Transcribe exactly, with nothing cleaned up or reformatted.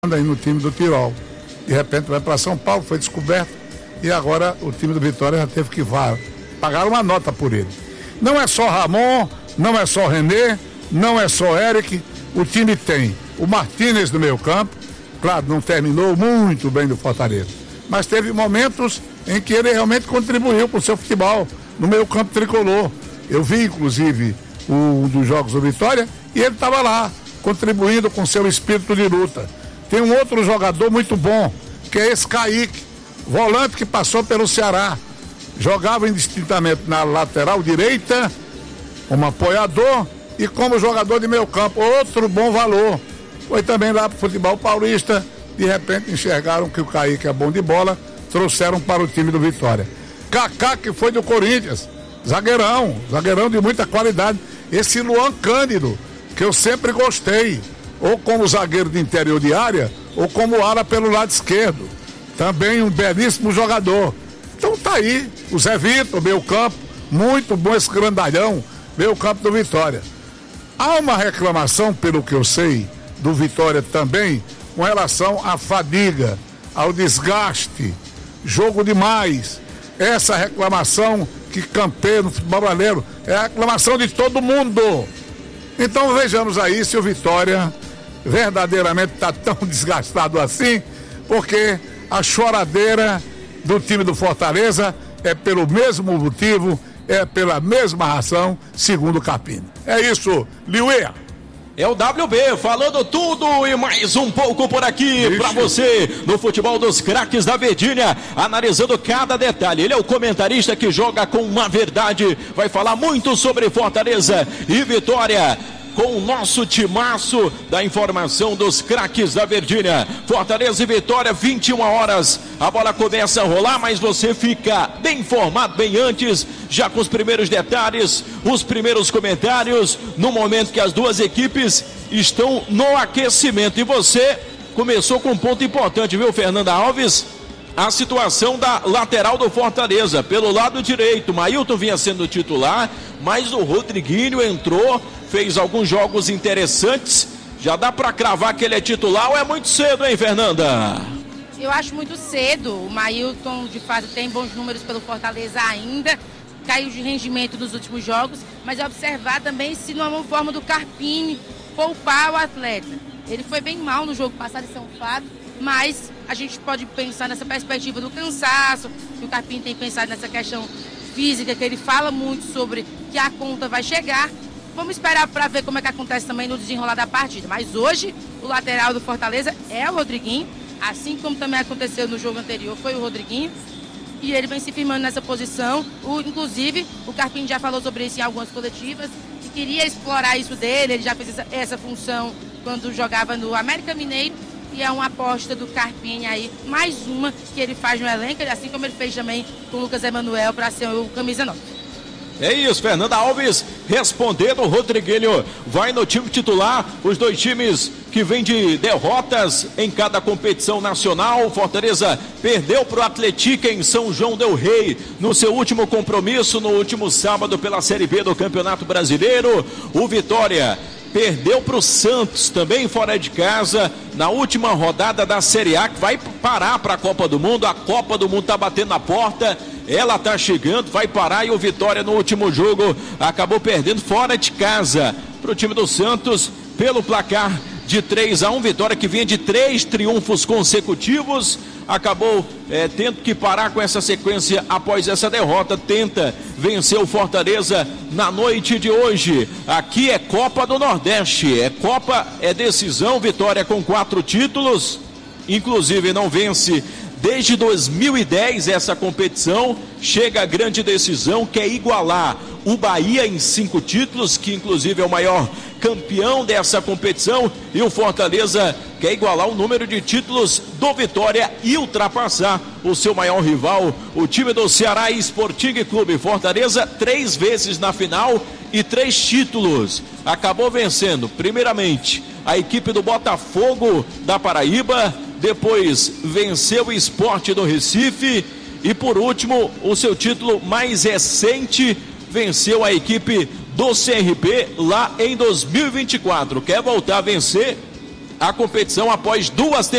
aí no time do Tirol. De repente vai para São Paulo, foi descoberto e agora o time do Vitória já teve que vá, pagar uma nota por ele. Não é só Ramon, não é só René, não é só Eric, o time tem o Martínez no meio campo, claro, não terminou muito bem do Fortaleza, mas teve momentos em que ele realmente contribuiu para o seu futebol no meio campo tricolor. Eu vi inclusive um dos jogos do Vitória e ele estava lá, contribuindo com seu espírito de luta. Tem um outro jogador muito bom, que é esse Kaique, volante que passou pelo Ceará. Jogava indistintamente na lateral direita, como apoiador e como jogador de meio campo. Outro bom valor. Foi também lá para o futebol paulista. De repente enxergaram que o Kaique é bom de bola, trouxeram para o time do Vitória. Kaká, que foi do Corinthians, zagueirão, zagueirão de muita qualidade. Esse Luan Cândido, que eu sempre gostei, ou como zagueiro de interior de área, ou como ala pelo lado esquerdo. Também um belíssimo jogador. Então tá aí, o Zé Vitor, meio campo, muito bom esse grandalhão, meio campo do Vitória. Há uma reclamação, pelo que eu sei, do Vitória também, com relação à fadiga, ao desgaste, jogo demais. Essa reclamação que campeia no futebol brasileiro é a reclamação de todo mundo. Então vejamos aí se o Vitória verdadeiramente está tão desgastado assim, porque a choradeira do time do Fortaleza é pelo mesmo motivo, é pela mesma razão, segundo o Carpini. É isso, Liuê. É o W B falando tudo e mais um pouco por aqui para você no futebol dos craques da Verdinha, analisando cada detalhe. Ele é o comentarista que joga com uma verdade, vai falar muito sobre Fortaleza e Vitória, com o nosso timaço da informação dos craques da Verdinha. Fortaleza e Vitória, vinte e uma horas, a bola começa a rolar, mas você fica bem informado bem antes, já com os primeiros detalhes, os primeiros comentários, no momento que as duas equipes estão no aquecimento. E você começou com um ponto importante, viu, Fernanda Alves? A situação da lateral do Fortaleza, pelo lado direito, Mailton vinha sendo titular, mas o Rodriguinho entrou, fez alguns jogos interessantes. Já dá para cravar que ele é titular ou é muito cedo, hein, Fernanda? Eu acho muito cedo. O Mailton, de fato, tem bons números pelo Fortaleza ainda. Caiu de rendimento nos últimos jogos, mas é observar também se não é uma forma do Carpini poupar o atleta. Ele foi bem mal no jogo passado, isso é um fato, mas a gente pode pensar nessa perspectiva do cansaço, que o Carpini tem pensado nessa questão física, que ele fala muito sobre que a conta vai chegar. Vamos esperar para ver como é que acontece também no desenrolar da partida. Mas hoje, o lateral do Fortaleza é o Rodriguinho, assim como também aconteceu no jogo anterior, foi o Rodriguinho. E ele vem se firmando nessa posição. O, inclusive, o Carpini já falou sobre isso em algumas coletivas, que queria explorar isso dele. Ele já fez essa, essa função quando jogava no América Mineiro. E é uma aposta do Carpini aí, mais uma que ele faz no elenco, assim como ele fez também com o Lucas Emanuel para ser o camisa nove. É isso, Fernanda Alves respondendo. O Rodriguinho vai no time titular. Os dois times que vêm de derrotas em cada competição nacional. Fortaleza perdeu para o Atlético em São João del Rei no seu último compromisso, no último sábado, pela Série B do Campeonato Brasileiro. O Vitória perdeu para o Santos, também fora de casa, na última rodada da Série A, que vai parar para a Copa do Mundo. A Copa do Mundo está batendo na porta, ela está chegando, vai parar, e o Vitória no último jogo acabou perdendo fora de casa para o time do Santos pelo placar de três a um. Vitória que vinha de três triunfos consecutivos, acabou é, tendo que parar com essa sequência após essa derrota. Tenta vencer o Fortaleza na noite de hoje. Aqui é Copa do Nordeste, é Copa, é decisão. Vitória com quatro títulos, inclusive não vence desde dois mil e dez essa competição. Chega a grande decisão, quer igualar o Bahia em cinco títulos, que inclusive é o maior campeão dessa competição, e o Fortaleza quer igualar o número de títulos do Vitória e ultrapassar o seu maior rival, o time do Ceará Sporting Clube. Fortaleza três vezes na final e três títulos. Acabou vencendo primeiramente a equipe do Botafogo da Paraíba, depois venceu o Sport do Recife e por último o seu título mais recente, venceu a equipe do C R B lá em dois mil e vinte e quatro. Quer voltar a vencer a competição após duas temporadas.